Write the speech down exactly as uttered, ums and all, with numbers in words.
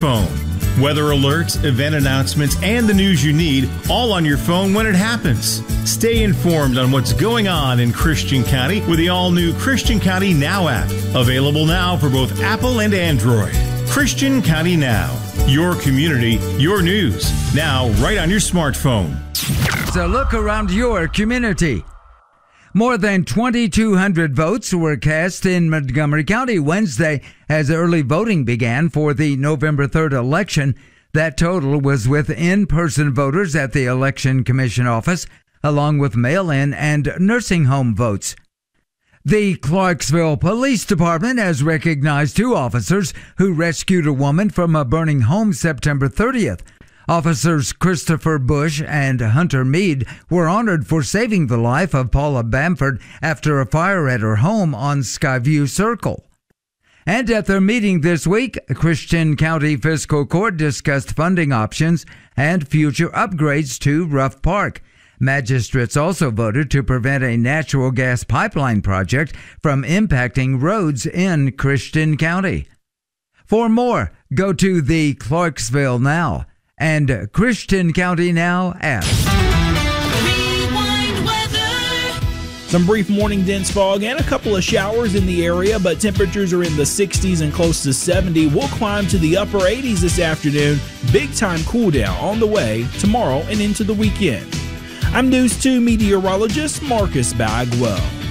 phone. Weather alerts, event announcements, and the news you need, all on your phone when it happens. Stay informed on what's going on in Christian County with the all-new Christian County Now app. Available now for both Apple and Android. Christian County Now. Your community, your news. Now, right on your smartphone. So look around your community. More than twenty-two hundred votes were cast in Montgomery County Wednesday as early voting began for the November third election. That total was with in-person voters at the Election Commission office, along with mail-in and nursing home votes. The Clarksville Police Department has recognized two officers who rescued a woman from a burning home September thirtieth. Officers Christopher Bush and Hunter Mead were honored for saving the life of Paula Bamford after a fire at her home on Skyview Circle. And at their meeting this week, Christian County Fiscal Court discussed funding options and future upgrades to Ruff Park. Magistrates also voted to prevent a natural gas pipeline project from impacting roads in Christian County. For more, go to the Clarksville Now and Christian County Now app. Rewind weather. Some brief morning dense fog and a couple of showers in the area, but temperatures are in the sixties and close to seventy. We'll climb to the upper eighties this afternoon. Big time cool down on the way tomorrow and into the weekend. I'm News two meteorologist Marcus Bagwell.